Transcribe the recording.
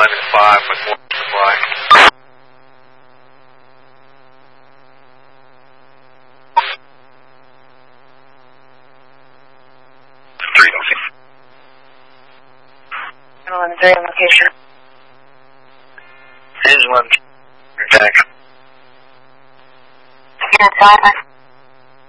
landing 5 with more supply. Engine 3 on location. Engine 11, back. Inside.